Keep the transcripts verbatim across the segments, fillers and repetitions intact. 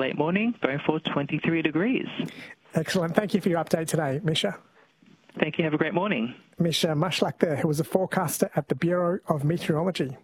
late morning, going for twenty-three degrees. Excellent. Thank you for your update today, Misha. Thank you. Have a great morning. Misha Mashlak there, who was a forecaster at the Bureau of Meteorology.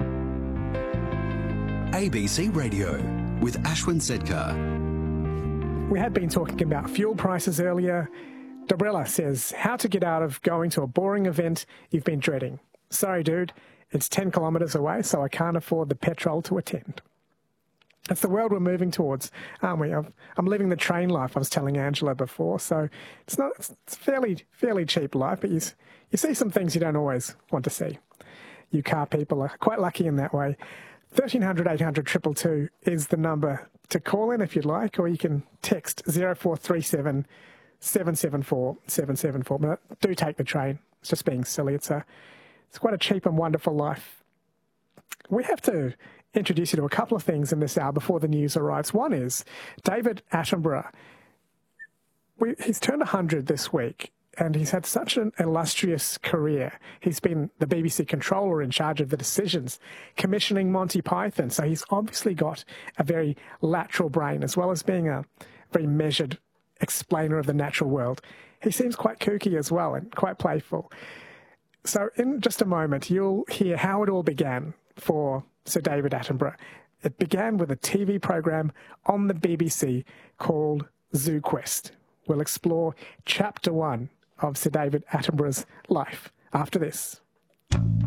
A B C Radio with Ashwin Sedkar. We had been talking about fuel prices earlier. Dobrella says, how to get out of going to a boring event you've been dreading. Sorry, dude, it's ten kilometres away, so I can't afford the petrol to attend. That's the world we're moving towards, aren't we? I'm, I'm living the train life, I was telling Angela before, so it's not it's, it's fairly fairly cheap life, but you, you see some things you don't always want to see. You car people are quite lucky in that way. thirteen hundred, eight hundred, two two two is the number to call in if you'd like, or you can text zero four three seven, seven seven four, seven seven four. But do take the train. It's just being silly. It's a, it's quite a cheap and wonderful life. We have to introduce you to a couple of things in this hour before the news arrives. One is David Attenborough. We, he's turned one hundred this week, and he's had such an illustrious career. He's been the B B C controller in charge of the decisions, commissioning Monty Python. So he's obviously got a very lateral brain, as well as being a very measured explainer of the natural world. He seems quite kooky as well and quite playful. So in just a moment, you'll hear how it all began for Sir David Attenborough. It began with a T V program on the B B C called Zoo Quest. We'll explore chapter one of Sir David Attenborough's life after this.